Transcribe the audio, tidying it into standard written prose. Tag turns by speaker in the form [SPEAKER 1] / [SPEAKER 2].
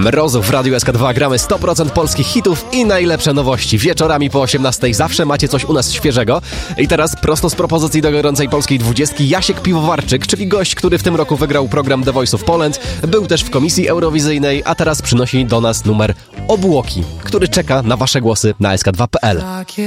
[SPEAKER 1] Mrozów w Radiu SK2 gramy 100% polskich hitów i najlepsze nowości. Wieczorami po 18 zawsze macie coś u nas świeżego. I teraz prosto z propozycji do gorącej polskiej 20 Jasiek Piwowarczyk, czyli gość, który w tym roku wygrał program The Voice of Poland. Był też w komisji eurowizyjnej, a teraz przynosi do nas numer Obłoki, który czeka na wasze głosy na sk2.pl.